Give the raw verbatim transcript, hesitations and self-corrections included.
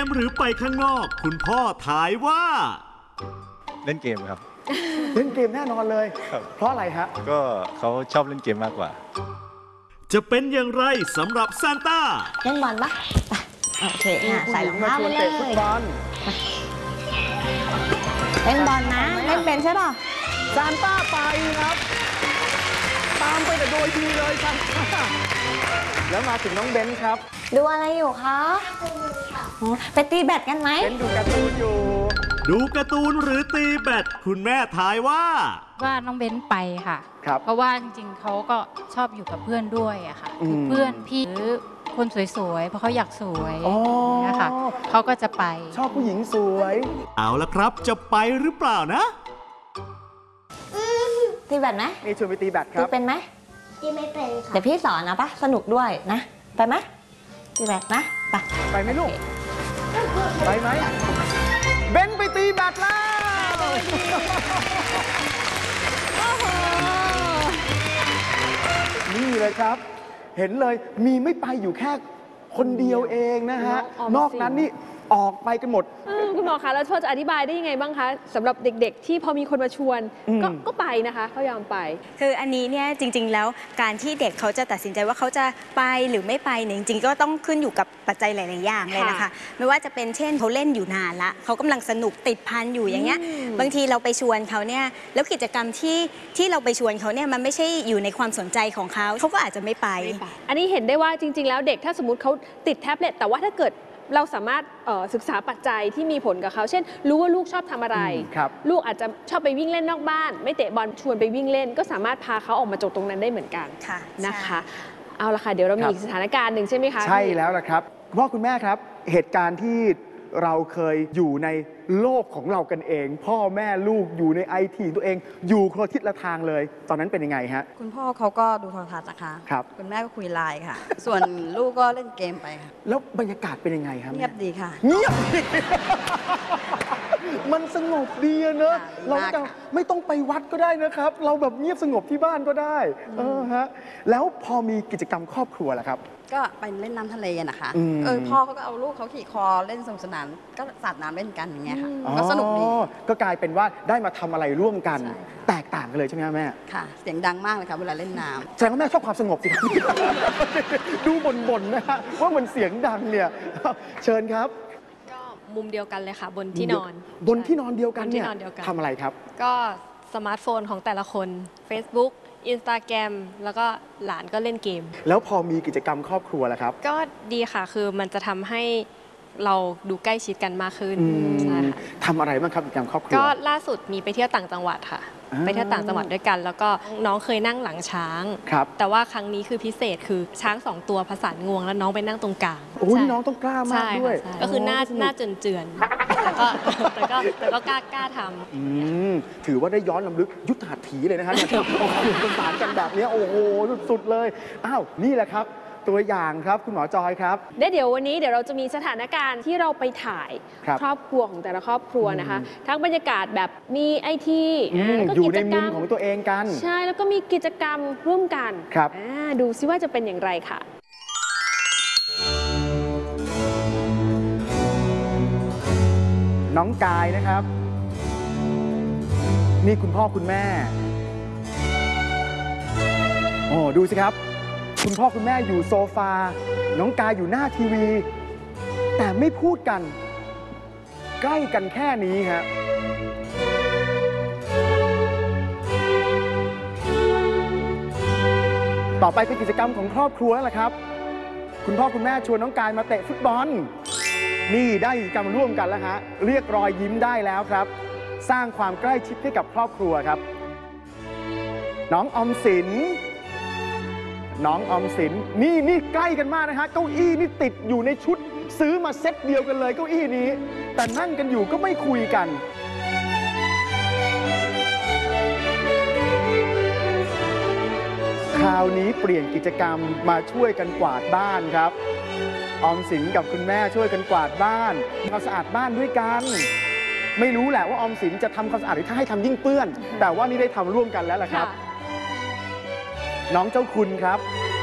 มหรือไปข้างนอกคุณพ่อทายว่าเล่นเกมครับเล่นเกมแน่นอนเลยเพราะอะไรฮะก็เขาชอบเล่นเกมมากกว่าจะเป็นอย่างไรสำหรับซานต้าเล่นบอลปะโอเคค่ะใส่รองเท้าไปเลยเล่นบอลนะเล่นเป็นใช่ป่ะซานต้าไปครับตามไปแต่โดยดีเลยซานต้าแล้วมาถึงน้องเบนครับดูอะไรอยู่คะไปตีแบดกันไหมเบนดูการ์ตูนอยู่ดูการ์ตูนหรือตีแบดคุณแม่ทายว่าว่าน้องเบนไปค่ะเพราะว่าจริงๆเขาก็ชอบอยู่กับเพื่อนด้วยอะค่ะคือเพื่อนพี่หรือคนสวยๆเพราะเขาอยากสวยนะคะเขาก็จะไปชอบผู้หญิงสวยเอาละครับจะไปหรือเปล่านะตีแบดไหมนี่ชวนไปตีแบดครับตีเป็นไหมตีไม่เป็นค่ะเดี๋ยวพี่สอนนะปะสนุกด้วยนะไปไหมตีแบดนะไปไปไหมลูกไปไหมเบนไปตีแบดแล้วนี่เลยครับเห็นเลยมีไม่ไปอยู่แค่คนเดียวเองนะฮะนอกนั้นนี่ออกไปกันหมดคุณหมอคะแล้วพอจะอธิบายได้ยังไงบ้างคะสำหรับเด็กๆที่พอมีคนมาชวนก็ก็ไปนะคะเขายอมไปคืออันนี้เนี่ยจริงๆแล้วการที่เด็กเขาจะตัดสินใจว่าเขาจะไปหรือไม่ไปเนี่ยจริงๆก็ต้องขึ้นอยู่กับปัจจัยหลายๆอย่างเลยนะคะไม่ว่าจะเป็นเช่นเขาเล่นอยู่นานละเขากำลังสนุกติดพันอยู่อย่างเงี้ยบางทีเราไปชวนเขาเนี่ยแล้วกิจกรรมที่ที่เราไปชวนเขาเนี่ยมันไม่ใช่อยู่ในความสนใจของเขาเขาก็อาจจะไม่ไปอันนี้เห็นได้ว่าจริงๆแล้วเด็กถ้าสมมติเขาติดแท็บเล็ตแต่ว่าถ้าเกิดเราสามารถศึกษาปัจจัยที่มีผลกับเขาเช่นรู้ว่าลูกชอบทำอะไรลูกอาจจะชอบไปวิ่งเล่นนอกบ้านไม่เตะบอลชวนไปวิ่งเล่นก็สามารถพาเขาออกมาจากตรงนั้นได้เหมือนกันนะคะเอาละค่ะเดี๋ยวเรามีอีกสถานการณ์หนึ่งใช่ไหมคะใช่แล้วละครับคุณพ่อคุณแม่ครับเหตุการณ์ที่เราเคยอยู่ในโลกของเรากันเองพ่อแม่ลูกอยู่ในไอทีตัวเองอยู่คนละทิศละทางเลยตอนนั้นเป็นยังไงฮะคุณพ่อเขาก็ดูโทรทัศน์นะคะครับคุณแม่ก็คุยไลน์ค่ะส่วนลูกก็เล่นเกมไปค่ะแล้วบรรยากาศเป็นยังไงครับเงียบดีค่ะเงียบดีมันสงบดีเนอะเราจะไม่ต้องไปวัดก็ได้นะครับเราแบบเงียบสงบที่บ้านก็ได้เออฮะแล้วพอมีกิจกรรมครอบครัวล่ะครับก็ไปเล่นน้ำทะเลนะคะเออพ่อเขาก็เอาลูกเขาขี่คอเล่นสนุกสนานก็สาดน้ำเล่นกันอย่างเงี้ยค่ะก็สนุกดีก็กลายเป็นว่าได้มาทำอะไรร่วมกันแตกต่างกันเลยใช่ไหมแม่ค่ะเสียงดังมากเลยค่ะเวลาเล่นน้ำแสดงว่าแม่ชอบความสงบสิครับดูบ่นๆนะฮะว่ามันเสียงดังเนี่ยเชิญครับก็มุมเดียวกันเลยค่ะบนที่นอนบนที่นอนเดียวกันเนี่ยทำอะไรครับก็สมาร์ทโฟนของแต่ละคน Facebook Instagram แล้วก็หลานก็เล่นเกมแล้วพอมีกิจกรรมครอบครัวแล้วครับก็ดีค่ะคือมันจะทำให้เราดูใกล้ชิดกันมากขึ้นใช่ค่ะทำอะไรบ้างครับกิจกรรมครอบครัวก็ล่าสุดมีไปเที่ยวต่างจังหวัดค่ะไปเที่ยวต่างจังหวัดด้วยกันแล้วก็น้องเคยนั่งหลังช้างแต่ว่าครั้งนี้คือพิเศษคือช้างสองตัวผสานงวงแล้วน้องไปนั่งตรงกลางโอ้ยน้องต้องกล้ามากด้วยก็คือหน้าหน้าเจือนๆแต่ก็แต่ก็แต่ก็กล้ากล้าทำถือว่าได้ย้อนรำลึกยุทธหัตถีเลยนะฮะเนี่ยประสานกันแบบนี้โอ้โหสุดๆเลยอ้าวนี่แหละครับตัวอย่างครับคุณหมอจอยครับเดี๋ยววันนี้เดี๋ยวเราจะมีสถานการณ์ที่เราไปถ่ายครอบครัวของแต่ละครอบครัวนะคะทั้งบรรยากาศแบบมีไอทีอยู่ในมุมของตัวเองกันใช่แล้วก็มีกิจกรรมร่วมกันครับดูซิว่าจะเป็นอย่างไรค่ะน้องกายนะครับนี่คุณพ่อคุณแม่โอ้ดูสิครับคุณพ่อคุณแม่อยู่โซฟาน้องกายอยู่หน้าทีวีแต่ไม่พูดกันใกล้กันแค่นี้ฮะต่อไปเป็นกิจกรรมของครอบครัวแล้วล่ะครับคุณพ่อคุณแม่ชวนน้องกายมาเตะฟุตบอลนี่ได้กิจกรรมร่วมกันแล้วฮะเรียกรอยยิ้มได้แล้วครับสร้างความใกล้ชิดให้กับครอบครัวครับน้องออมสินน้องออมสินนี่นี่ใกล้กันมากนะฮะเก้าอี้นี่ติดอยู่ในชุดซื้อมาเซตเดียวกันเลยเก้าอี้นี้แต่นั่งกันอยู่ก็ไม่คุยกันคราวนี้เปลี่ยนกิจกรรมมาช่วยกันกวาดบ้านครับออมสินกับคุณแม่ช่วยกันกวาดบ้านทำความสะอาดบ้านด้วยกันไม่รู้แหละว่าออมสินจะทำความสะอาดหรือถ้าให้ทำยิ่งเปื้อนแต่ว่านี่ได้ทำร่วมกันแล้วล่ะครับน้องเจ้าคุณครับ